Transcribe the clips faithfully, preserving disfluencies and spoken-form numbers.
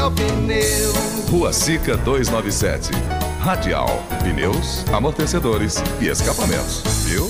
Radial Pneus. Rua Sica duzentos e noventa e sete. Radial Pneus, amortecedores e escapamentos. Viu?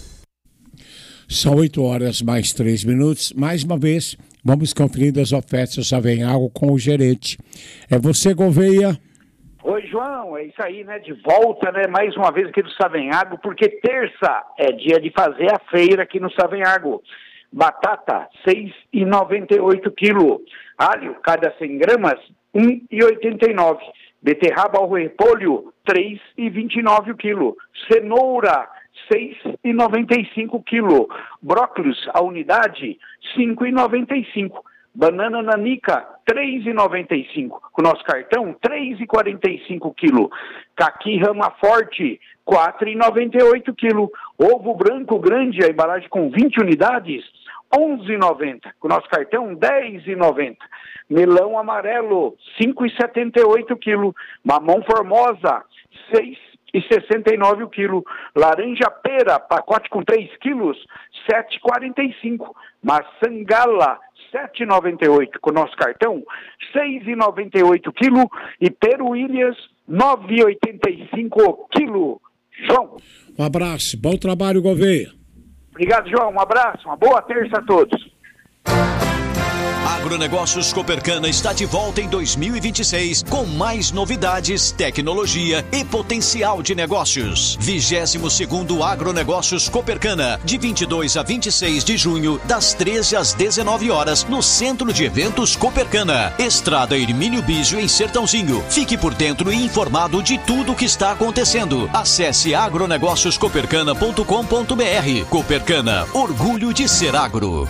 São oito horas mais três minutos. Mais uma vez, vamos conferindo as ofertas Savenhago com o gerente. É você, Gouveia? Oi, João, é isso aí, né? De volta, né? Mais uma vez aqui do Savenhago, porque terça é dia de fazer a feira aqui no Savenhago. Batata, seis reais e noventa e oito quilo. Alho, cada cem gramas, um real e oitenta e nove. Beterraba ao repolho, três reais e vinte e nove o quilo. Cenoura, seis reais e noventa e cinco quilo. Brócolis, a unidade, cinco reais e noventa e cinco. Banana nanica, três reais e noventa e cinco. Com o nosso cartão, três reais e quarenta e cinco quilo. Caqui rama forte, quatro reais e noventa e oito quilo. Ovo branco grande, a embalagem com vinte unidades, onze reais e noventa. Com o nosso cartão, dez reais e noventa. Melão amarelo, cinco reais e setenta e oito quilo. Mamão formosa, seis reais e sessenta e nove o quilo. Laranja pera, pacote com três quilos, sete reais e quarenta e cinco. Maçã gala, sete reais e noventa e oito. Com o nosso cartão, seis reais e noventa e oito quilo. E peruílias, nove reais e oitenta e cinco quilo. João. Um abraço, bom trabalho, Gouveia. Obrigado, João. Um abraço, uma boa terça a todos. Agronegócios Copercana está de volta em dois mil e vinte e seis com mais novidades, tecnologia e potencial de negócios. vigésimo segundo Agronegócios Copercana, de vinte e dois a vinte e seis de junho, das treze às dezenove horas, no Centro de Eventos Copercana, Estrada Hermínio Bísio, em Sertãozinho. Fique por dentro e informado de tudo o que está acontecendo. Acesse agronegócios copercana ponto com ponto br. Copercana, orgulho de ser agro.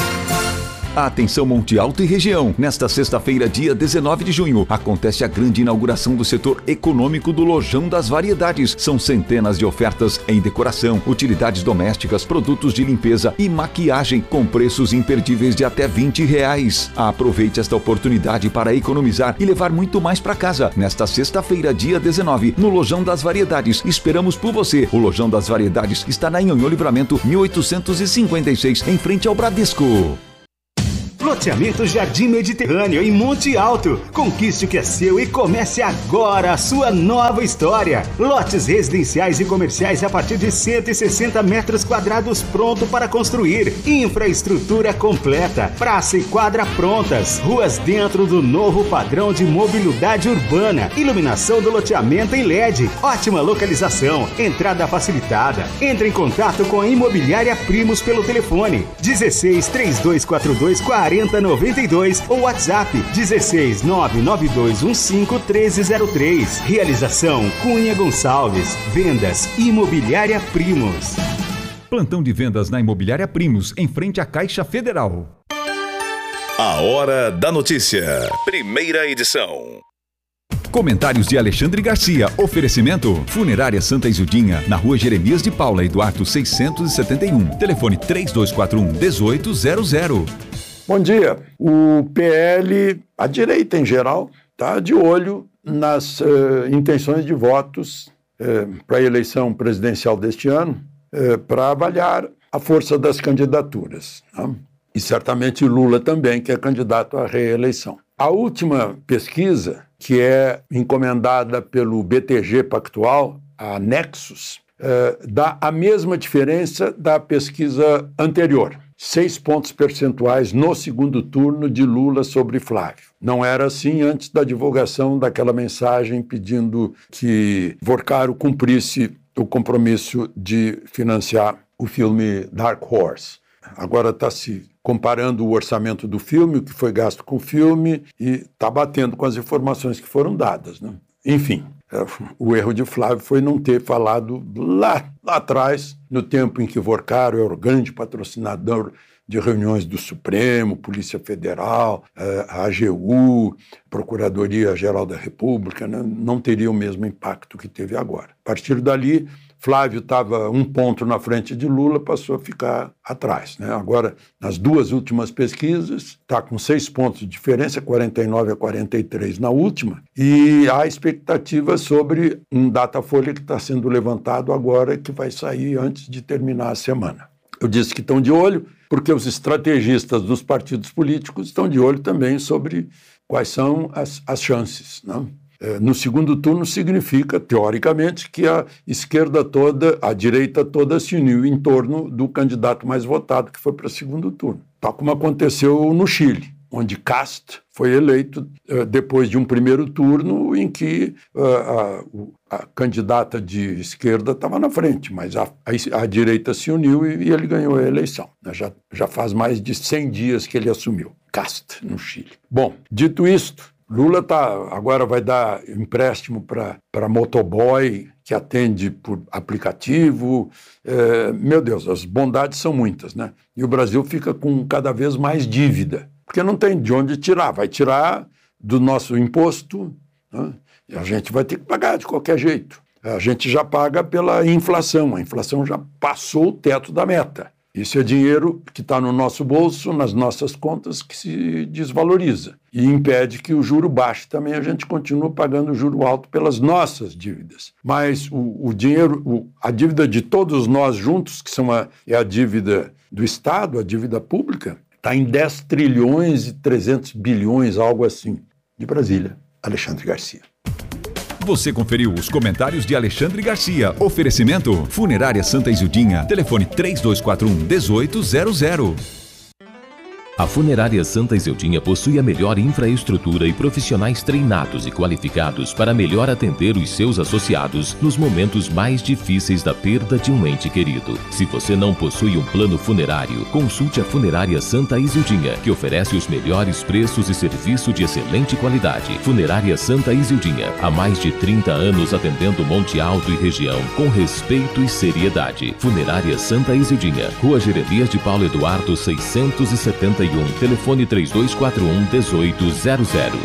Atenção Monte Alto e região. Nesta sexta-feira, dia dezenove de junho, acontece a grande inauguração do setor econômico do Lojão das Variedades. São centenas de ofertas em decoração, utilidades domésticas, produtos de limpeza e maquiagem com preços imperdíveis de até vinte reais. Aproveite esta oportunidade para economizar e levar muito mais para casa. Nesta sexta-feira, dia dezenove, no Lojão das Variedades. Esperamos por você. O Lojão das Variedades está na Nhonhô Livramento mil oitocentos e cinquenta e seis, em frente ao Bradesco. Loteamento Jardim Mediterrâneo, em Monte Alto. Conquiste o que é seu e comece agora a sua nova história. Lotes residenciais e comerciais a partir de cento e sessenta metros quadrados pronto para construir. Infraestrutura completa. Praça e quadra prontas. Ruas dentro do novo padrão de mobilidade urbana. Iluminação do loteamento em L E D. Ótima localização. Entrada facilitada. Entre em contato com a Imobiliária Primos pelo telefone dezesseis, trinta e dois quarenta e dois, quarenta noventa e dois ou WhatsApp dezesseis, nove nove dois um cinco, treze zero três. Realização Cunha Gonçalves. Vendas Imobiliária Primos. Plantão de vendas na Imobiliária Primos, em frente à Caixa Federal. A Hora da Notícia. Primeira edição. Comentários de Alexandre Garcia. Oferecimento Funerária Santa Isildinha, na Rua Jeremias de Paula, Eduardo seiscentos e setenta e um. Telefone três dois quatro um, um oito zero zero. Bom dia. O P L, a direita em geral, está de olho nas uh, intenções de votos uh, para a eleição presidencial deste ano, uh, para avaliar a força das candidaturas. Né? E certamente Lula também, que é candidato à reeleição. A última pesquisa, que é encomendada pelo B T G Pactual, a Nexus, uh, dá a mesma diferença da pesquisa anterior. Seis pontos percentuais no segundo turno de Lula sobre Flávio. Não era assim antes da divulgação daquela mensagem pedindo que Vorcaro cumprisse o compromisso de financiar o filme Dark Horse. Agora está se comparando o orçamento do filme, o que foi gasto com o filme, e está batendo com as informações que foram dadas, né? Enfim, o erro de Flávio foi não ter falado lá, lá atrás, no tempo em que Vorcaro era o grande patrocinador de reuniões do Supremo, Polícia Federal, a AGU, Procuradoria-Geral da República, né? Não teria o mesmo impacto que teve agora. A partir dali, Flávio estava um ponto na frente de Lula, passou a ficar atrás, né? Agora, nas duas últimas pesquisas, está com seis pontos de diferença, quarenta e nove a quarenta e três na última, e há expectativa sobre um Datafolha que está sendo levantado agora, que vai sair antes de terminar a semana. Eu disse que estão de olho, porque os estrategistas dos partidos políticos estão de olho também sobre quais são as, as chances, não? No segundo turno significa, teoricamente, que a esquerda toda, a direita toda se uniu em torno do candidato mais votado, que foi para o segundo turno. Tal como aconteceu no Chile, onde Kast foi eleito uh, depois de um primeiro turno em que uh, a, a candidata de esquerda estava na frente, mas a, a, a direita se uniu e, e ele ganhou a eleição. Já, já faz mais de cem dias que ele assumiu, Kast, no Chile. Bom, dito isto, Lula tá, agora vai dar empréstimo para motoboy que atende por aplicativo. É, meu Deus, as bondades são muitas, né? E o Brasil fica com cada vez mais dívida, porque não tem de onde tirar. Vai tirar do nosso imposto, né? E a gente vai ter que pagar de qualquer jeito. A gente já paga pela inflação. A inflação já passou o teto da meta. Isso é dinheiro que está no nosso bolso, nas nossas contas, que se desvaloriza e impede que o juro baixe. Também a gente continua pagando o juro alto pelas nossas dívidas. Mas o, o dinheiro, o, a dívida de todos nós juntos, que são a, é a dívida do Estado, a dívida pública, está em dez trilhões e trezentos bilhões, algo assim. De Brasília, Alexandre Garcia. Você conferiu os comentários de Alexandre Garcia. Oferecimento Funerária Santa Isildinha. Telefone três dois quatro um, oito zero zero. A Funerária Santa Isildinha possui a melhor infraestrutura e profissionais treinados e qualificados para melhor atender os seus associados nos momentos mais difíceis da perda de um ente querido. Se você não possui um plano funerário, consulte a Funerária Santa Isildinha, que oferece os melhores preços e serviço de excelente qualidade. Funerária Santa Isildinha, há mais de trinta anos atendendo Monte Alto e região com respeito e seriedade. Funerária Santa Isildinha, Rua Jeremias de Paulo Eduardo seiscentos e setenta e um, telefone três dois quatro um, oito zero zero.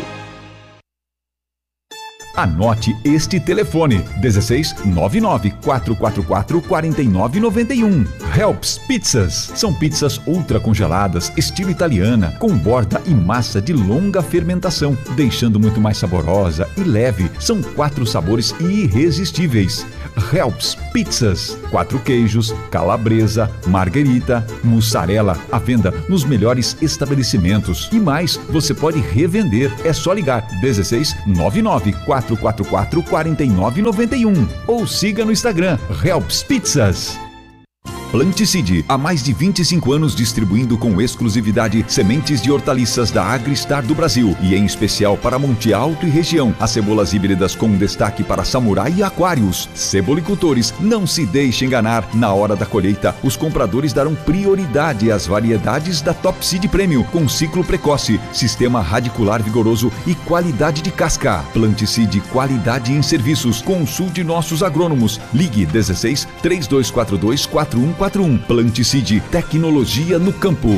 Anote este telefone: dezesseis nove nove quatro quatro quatro quatro nove nove um. Helps Pizzas. São pizzas ultra congeladas, estilo italiana, com borda e massa de longa fermentação, deixando muito mais saborosa e leve. São quatro sabores irresistíveis. Helps Pizzas. Quatro queijos, calabresa, marguerita, mussarela, à venda nos melhores estabelecimentos. E mais, você pode revender. É só ligar dezesseis nove nove quatro quatro quatro quatro nove nove um ou siga no Instagram Helps Pizzas. Planticide, há mais de vinte e cinco anos distribuindo com exclusividade sementes de hortaliças da Agristar do Brasil e em especial para Monte Alto e região. As cebolas híbridas com destaque para samurai e aquários. Cebolicultores, não se deixe enganar. Na hora da colheita, os compradores darão prioridade às variedades da Top Seed Premium com ciclo precoce, sistema radicular vigoroso e qualidade de casca. Planticide, qualidade em serviços. Consulte nossos agrônomos. Ligue dezesseis, três dois quatro dois, quatro um quatro um. Planticide, tecnologia no campo.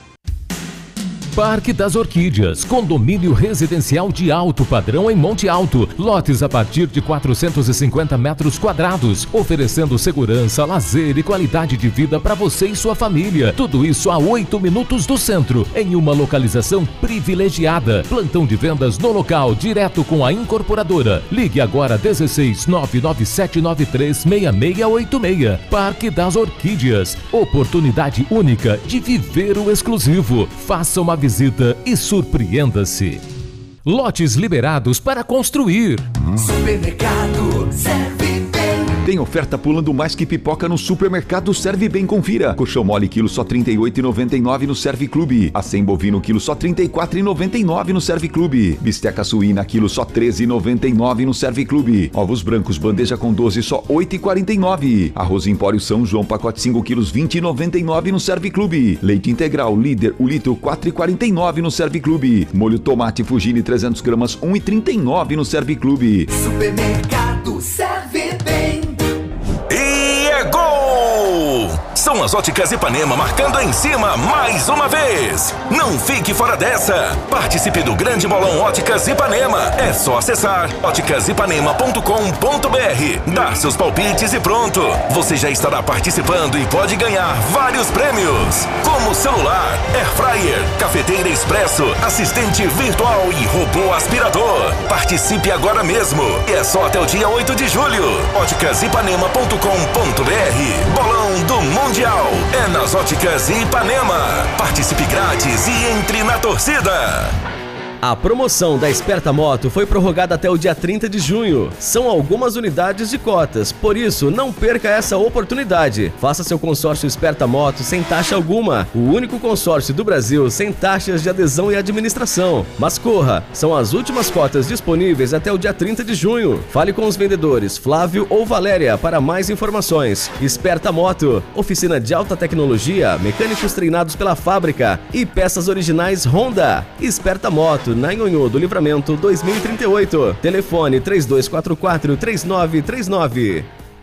Parque das Orquídeas, condomínio residencial de alto padrão em Monte Alto, lotes a partir de quatrocentos e cinquenta metros quadrados, oferecendo segurança, lazer e qualidade de vida para você e sua família. Tudo isso a oito minutos do centro, em uma localização privilegiada. Plantão de vendas no local, direto com a incorporadora. Ligue agora dezesseis nove nove sete nove três seis seis oito seis. Parque das Orquídeas, oportunidade única de viver o exclusivo. Faça uma visita e surpreenda-se. Lotes liberados para construir. Supermercado Serve Bem. Tem oferta pulando mais que pipoca no Supermercado Serve Bem. Confira. Colchão mole quilo só trinta e oito reais e noventa e nove centavos no Serve Clube. Acém bovino quilo só trinta e quatro reais e noventa e nove centavos no Serve Clube. Bisteca suína quilo só treze reais e noventa e nove centavos no Serve Clube. Ovos brancos bandeja com doze só oito reais e quarenta e nove centavos. Arroz Empório São João pacote cinco quilos vinte reais e noventa e nove centavos no Serve Clube. Leite integral líder o litro quatro reais e quarenta e nove centavos no Serve Clube. Molho tomate Fugini trezentos gramas um real e trinta e nove centavos no Serve Clube. Supermercado Serve Bem. E é gol! São as Óticas Ipanema marcando em cima mais uma vez. Não fique fora dessa. Participe do grande bolão Óticas Ipanema. É só acessar óticas ipanema ponto com ponto br, dar seus palpites e pronto. Você já estará participando e pode ganhar vários prêmios, como celular, air fryer, cafeteira expresso, assistente virtual e robô aspirador. Participe agora mesmo. E é só até o dia oito de julho. óticas ipanema ponto com ponto br. Bolão do Mundial é nas Óticas Ipanema. Participe grátis e entre na torcida. A promoção da Esperta Moto foi prorrogada até o dia trinta de junho. São algumas unidades de cotas, por isso não perca essa oportunidade. Faça seu consórcio Esperta Moto sem taxa alguma. O único consórcio do Brasil sem taxas de adesão e administração. Mas corra, são as últimas cotas disponíveis até o dia trinta de junho. Fale com os vendedores Flávio ou Valéria para mais informações. Esperta Moto, oficina de alta tecnologia, mecânicos treinados pela fábrica e peças originais Honda. Esperta Moto, na Nhonhô do Livramento dois mil e trinta e oito. Telefone três dois quatro quatro, três nove três nove.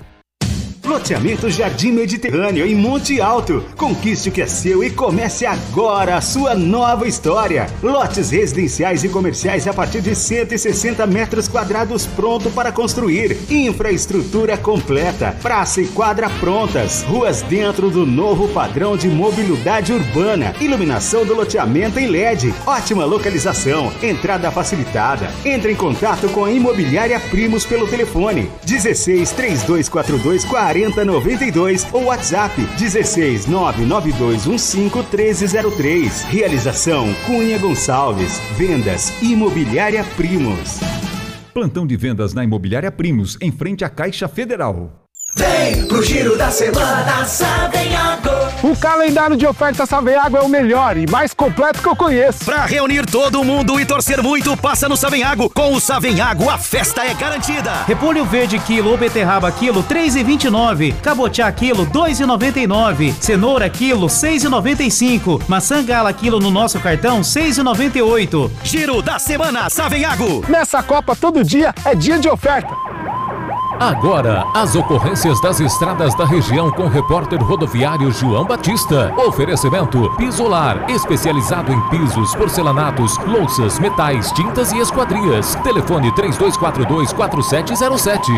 Loteamento Jardim Mediterrâneo em Monte Alto. Conquiste o que é seu e comece agora a sua nova história. Lotes residenciais e comerciais a partir de cento e sessenta metros quadrados pronto para construir. Infraestrutura completa. Praça e quadra prontas. Ruas dentro do novo padrão de mobilidade urbana. Iluminação do loteamento em L E D. Ótima localização. Entrada facilitada. Entre em contato com a Imobiliária Primos pelo telefone dezesseis, três dois quatro dois, quarenta noventa e dois ou WhatsApp dezesseis, nove nove dois um cinco, treze zero três. Realização Cunha Gonçalves. Vendas Imobiliária Primos. Plantão de vendas na Imobiliária Primos, em frente à Caixa Federal. Vem pro Giro da Semana Savenhago. O calendário de ofertas Savenhago é o melhor e mais completo que eu conheço. Pra reunir todo mundo e torcer muito, passa no Savenhago. Com o Savenhago, a festa é garantida. Repolho verde quilo ou beterraba quilo, três reais e vinte e nove centavos. Cabotiá quilo, dois reais e noventa e nove centavos. Cenoura quilo, seis reais e noventa e cinco centavos. Maçã gala quilo no nosso cartão, seis reais e noventa e oito centavos. Giro da Semana Savenhago. Nessa Copa, todo dia é dia de oferta. Agora, as ocorrências das estradas da região com o repórter rodoviário João Batista. Oferecimento Pisolar, especializado em pisos, porcelanatos, louças, metais, tintas e esquadrias. Telefone três dois quatro dois, quatro sete zero sete.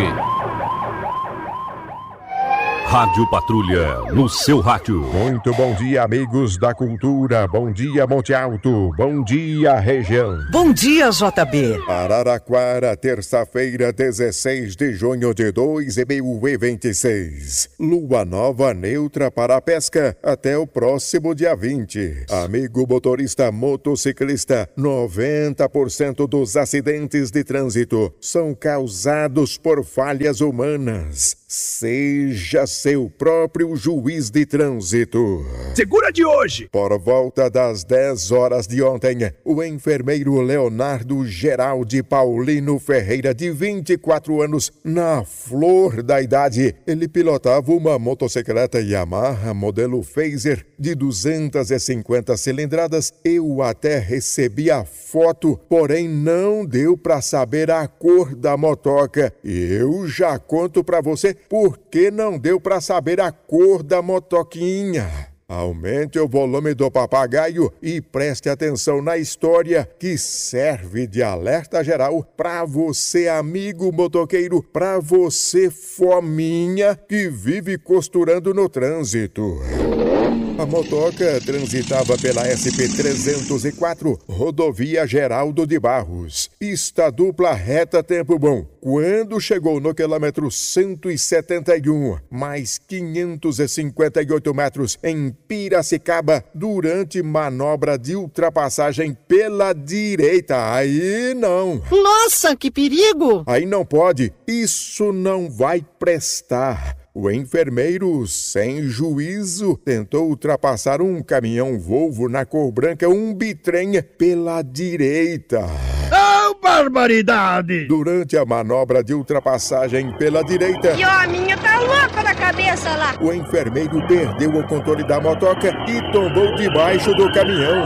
Rádio Patrulha, no seu rádio. Muito bom dia, amigos da cultura. Bom dia, Monte Alto. Bom dia, região. Bom dia, J B. Araraquara, terça-feira, dezesseis de junho de dois mil e vinte e seis. Lua nova neutra para a pesca até o próximo dia vinte. Amigo motorista motociclista, noventa por cento dos acidentes de trânsito são causados por falhas humanas. Seja seu próprio juiz de trânsito. Segura de hoje! Por volta das dez horas de ontem, o enfermeiro Leonardo Geraldi Paulino Ferreira, de vinte e quatro anos, na flor da idade, ele pilotava uma motocicleta Yamaha modelo Phaser de duzentas e cinquenta cilindradas. Eu até recebi a foto, porém não deu para saber a cor da motoca. E eu já conto para você por que não deu para saber a cor da motoquinha. Aumente o volume do papagaio e preste atenção na história que serve de alerta geral para você, amigo motoqueiro, para você, fominha, que vive costurando no trânsito. A motoca transitava pela S P trezentos e quatro, rodovia Geraldo de Barros. Pista dupla reta tempo bom. Quando chegou no quilômetro cento e setenta e um, mais quinhentos e cinquenta e oito metros em Piracicaba, durante manobra de ultrapassagem pela direita. Aí não. Nossa, que perigo! Aí não pode. Isso não vai prestar. O enfermeiro, sem juízo, tentou ultrapassar um caminhão Volvo na cor branca, um bitrem, pela direita. Oh, barbaridade! Durante a manobra de ultrapassagem pela direita... E a minha tá louca na cabeça lá! O enfermeiro perdeu o controle da motoca e tombou debaixo do caminhão,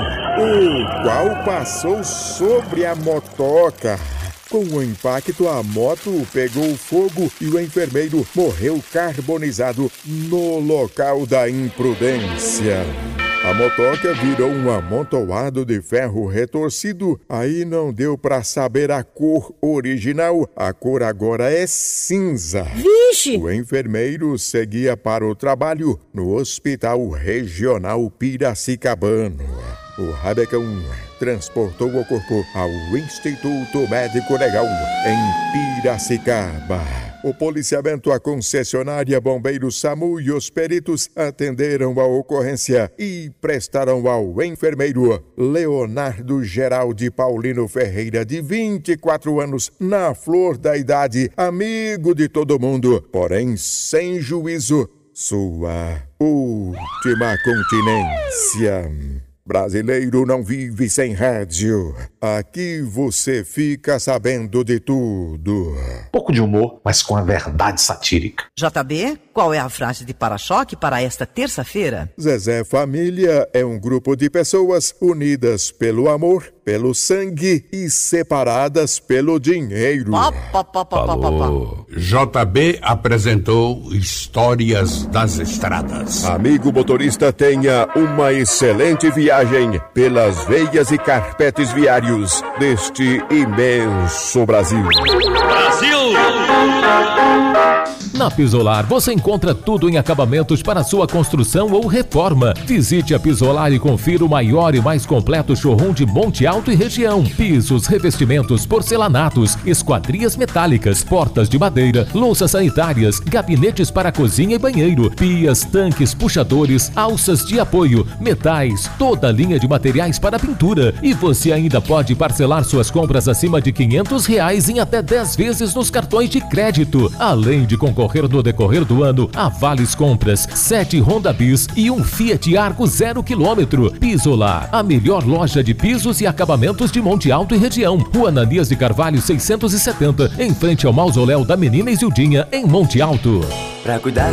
o qual passou sobre a motoca. Com o impacto, a moto pegou fogo e o enfermeiro morreu carbonizado no local da imprudência. A motoca virou um amontoado de ferro retorcido. Aí não deu para saber a cor original. A cor agora é cinza. Vixe! O enfermeiro seguia para o trabalho no Hospital Regional Piracicabano. O Rabecão transportou o corpo ao Instituto Médico Legal em Piracicaba. O policiamento, a concessionária, bombeiros, SAMU e os peritos atenderam a ocorrência e prestaram ao enfermeiro Leonardo Geraldi Paulino Ferreira, de vinte e quatro anos, na flor da idade, amigo de todo mundo, porém sem juízo, sua última continência. Brasileiro não vive sem rádio. Aqui você fica sabendo de tudo. Pouco de humor, mas com a verdade satírica. J B, qual é a frase de para-choque para esta terça-feira? Zezé Família é um grupo de pessoas unidas pelo amor, pelo sangue e separadas pelo dinheiro. Pá, pá, pá, pá, pá, pá, pá. J B apresentou Histórias das Estradas. Amigo motorista, tenha uma excelente viagem pelas veias e carpetes viários deste imenso Brasil. Brasil! Na Pisolar você encontra tudo em acabamentos para sua construção ou reforma. Visite a Pisolar e confira o maior e mais completo showroom de Monte Alto e região. Pisos, revestimentos, porcelanatos, esquadrias metálicas, portas de madeira, louças sanitárias, gabinetes para cozinha e banheiro, pias, tanques, puxadores, alças de apoio, metais, toda a linha de materiais para pintura. E você ainda pode parcelar suas compras acima de quinhentos reais em até dez vezes nos cartões de crédito. Além de concorrer no decorrer do ano a vales compras, sete Honda Bis e um Fiat Argo zero quilômetro. Pisolar, a melhor loja de pisos e acabamentos de Monte Alto e região. Rua Ananias de Carvalho seiscentos e setenta, em frente ao mausoléu da Menina Isildinha, em Monte Alto. Pra cuidar